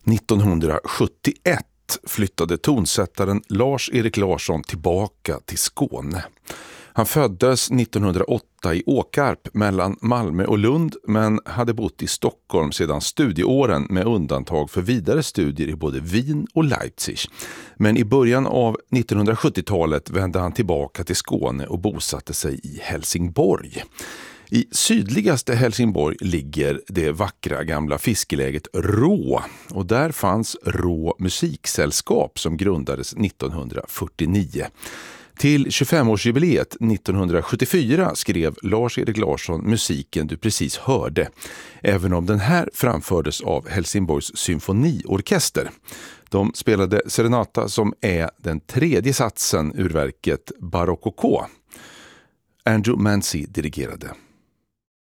1971 flyttade tonsättaren Lars-Erik Larsson tillbaka till Skåne. Han föddes 1908 i Åkarp mellan Malmö och Lund, men hade bott i Stockholm sedan studieåren med undantag för vidare studier i både Wien och Leipzig. Men i början av 1970-talet vände han tillbaka till Skåne och bosatte sig i Helsingborg. I sydligaste Helsingborg ligger det vackra gamla fiskeläget Rå, och där fanns Rå musiksällskap som grundades 1949. Till 25-årsjubileet 1974 skrev Lars-Erik Larsson musiken du precis hörde, även om den här framfördes av Helsingborgs symfoniorkester. De spelade Serenata, som är den tredje satsen ur verket Barokoko. Andrew Mancy dirigerade.